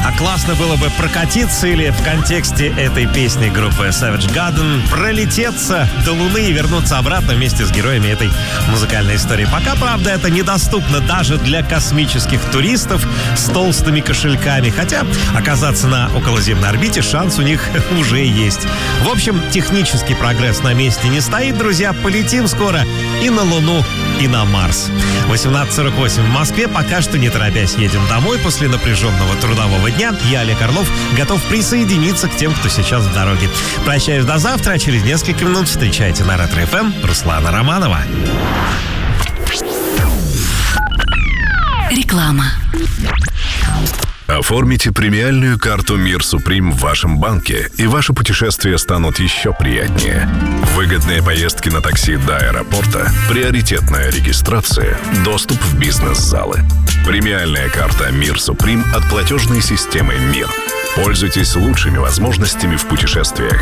А классно было бы прокатиться или в контексте этой песни группы Savage Garden пролететься до Луны и вернуться обратно вместе с героями этой музыкальной истории. Пока, правда, это недоступно даже для космических туристов с толстыми кошельками. Хотя оказаться на околоземной орбите шанс у них уже есть. В общем, технический прогресс на месте не стоит, друзья. Полетим скоро и на Луну, и на Марс. 18:48 в Москве. Пока что, не торопясь, едем домой после напряженного трудового дня. Я, Олег Орлов, готов присоединиться к тем, кто сейчас в дороге. Прощаюсь до завтра, а через несколько минут встречайте на Ретро-ФМ Руслана Романова. Реклама. Оформите премиальную карту «Мир Суприм» в вашем банке, и ваши путешествия станут еще приятнее. Выгодные поездки на такси до аэропорта, приоритетная регистрация, доступ в бизнес-залы. Премиальная карта «Мир Суприм» от платежной системы «Мир». Пользуйтесь лучшими возможностями в путешествиях.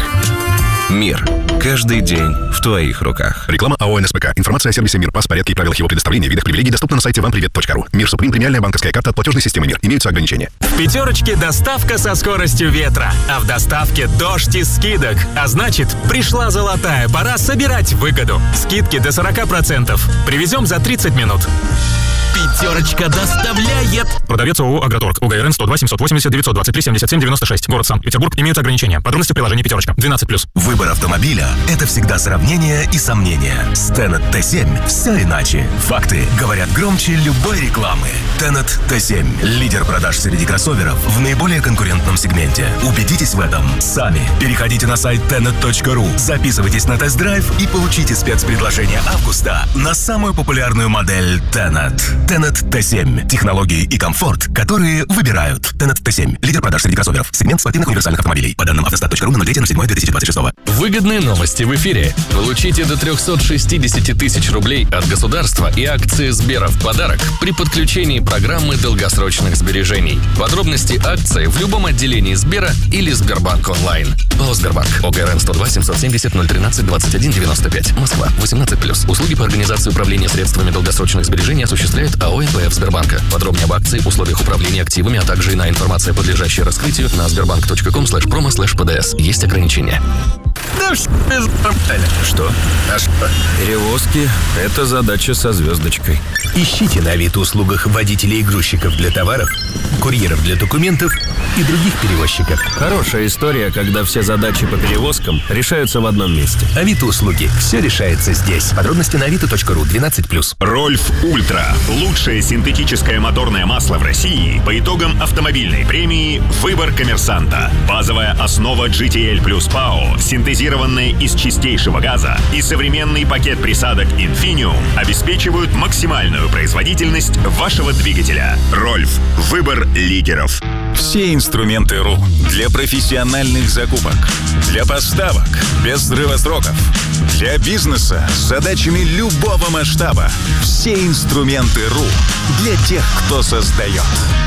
«Мир». Каждый день в твоих руках. Реклама АО НСПК. Информация о сервисе «Мир», порядке и правилах его предоставления, видах привилегий доступна на сайте вампривет.ру. «Мир Суприм» — премиальная банковская карта от платежной системы «Мир». Имеются ограничения. В «Пятерочке» доставка со скоростью ветра. А в доставке дождь из скидок. А значит, пришла золотая пора собирать выгоду. Скидки до 40%. Привезем за 30 минут. «Пятерочка» доставляет. Продавец ООО «Агроторг». УГРН 102 780 923 77 96. Город Санкт-Петербург. Имеются ограничения. Подробности в приложении «Пятерочка». 12+. Выбор автомобиля – это всегда сравнение и сомнения. С Tenet T7 все иначе. Факты говорят громче любой рекламы. Tenet T7 – лидер продаж среди кроссоверов в наиболее конкурентном сегменте. Убедитесь в этом сами. Переходите на сайт tenet.ru, записывайтесь на тест-драйв и получите спецпредложение августа на самую популярную модель Tenet. Tenet T7. Технологии и комфорт, которые выбирают. Tenet T7. Лидер продаж среди кроссоверов. Сегмент спортивных универсальных автомобилей. По данным автостат.ру на 03.07.2026. Выгодные новости в эфире. Получите до 360 тысяч рублей от государства и акции Сбера в подарок при подключении программы долгосрочных сбережений. Подробности акции в любом отделении Сбера или Сбербанк онлайн. ООО «Сбербанк». ОГРН 102 770 013 21 95. Москва. 18+. Услуги по организации управления средствами долгосрочных сбережений осуществляет АО «НПФ Сбербанка». Подробнее об акции, условиях управления активами, а также иная информация, подлежащая раскрытию, на sberbank.com/promo/pds. Есть ограничения. Да все без нормально. Что? А что? Перевозки – это задача со звездочкой. Ищите на Авито-услугах водителей и грузчиков для товаров, курьеров для документов и других перевозчиков. Хорошая история, когда все задачи по перевозкам решаются в одном месте. Авито-услуги. Все решается здесь. Подробности на avito.ru. 12+. Рольф Ультра. Лучшее синтетическое моторное масло в России по итогам автомобильной премии «Выбор коммерсанта». Базовая основа GTL плюс ПАО, синтезированная из чистейшего газа, и современный пакет присадок Infinium обеспечивают максимальную производительность вашего двигателя. Рольф. Выбор лидеров. Все инструменты РУ для профессиональных закупок, для поставок без срыва сроков, для бизнеса с задачами любого масштаба. Все инструменты РУ для тех, кто создает.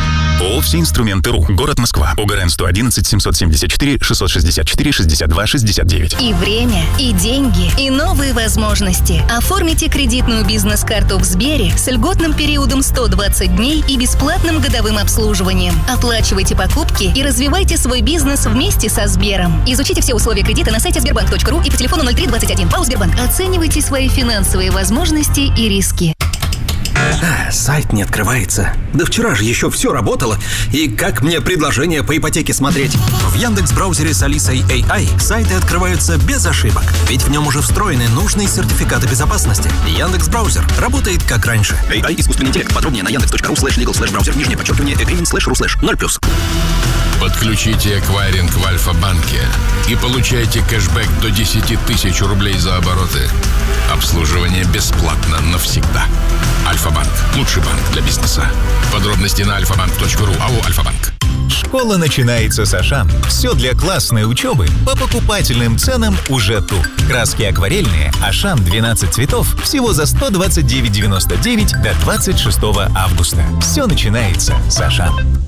ООО «Все инструменты РУ». Город Москва. УГРН 111 774 664 62 69. И время, и деньги, и новые возможности. Оформите кредитную бизнес-карту в Сбере с льготным периодом 120 дней и бесплатным годовым обслуживанием. Оплачивайте покупки и развивайте свой бизнес вместе со Сбером. Изучите все условия кредита на сайте sberbank.ru и по телефону 0321. ПАО «Сбербанк». Оценивайте свои финансовые возможности и риски. Сайт не открывается. Да вчера же еще все работало. И как мне предложение по ипотеке смотреть? В Яндекс.Браузере с Алисой AI сайты открываются без ошибок. Ведь в нем уже встроены нужные сертификаты безопасности. Яндекс.Браузер работает как раньше. AI – искусственный интеллект. Подробнее на yandex.ru/legal/браузер, _agreement/ru/0+. Подключите эквайринг в Альфа-банке и получайте кэшбэк до 10 тысяч рублей за обороты. Обслуживание бесплатно навсегда. Альфа-банк. Лучший банк для бизнеса. Подробности на alfabank.ru. АО «Альфа-банк». Школа начинается с Ашан. Все для классной учебы по покупательным ценам уже тут. Краски акварельные Ашан 12 цветов всего за 129,99 до 26 августа. Все начинается с Ашан.